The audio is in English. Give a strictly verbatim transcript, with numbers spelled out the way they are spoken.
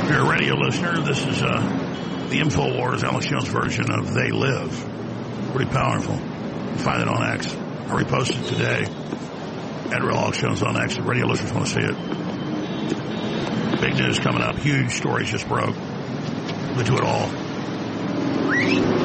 If you're a radio listener, this is uh, the InfoWars, Alex Jones version of They Live. Pretty powerful. Find it on X. I reposted today at Real Alex Jones on X. If radio listeners want to see it. Big news coming up. Huge stories just broke. We do it all.